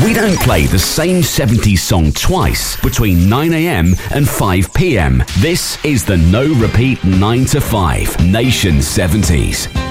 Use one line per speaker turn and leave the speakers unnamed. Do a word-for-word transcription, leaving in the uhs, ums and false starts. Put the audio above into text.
We don't play the same seventies song twice between nine a.m. and five p.m. This is the No Repeat nine to five Nation seventies.